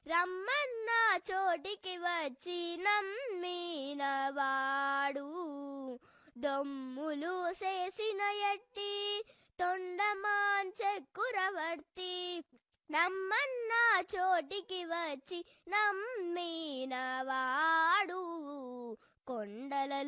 రమ్మన్న చోటికి వచ్చి నమ్మినవాడు దొమ్ములు చేసిన ఎట్టి తొండమాంచెక్కురవర్తి రమ్మన్న చోటికి వచ్చి నమ్మినవాడు కొండలలో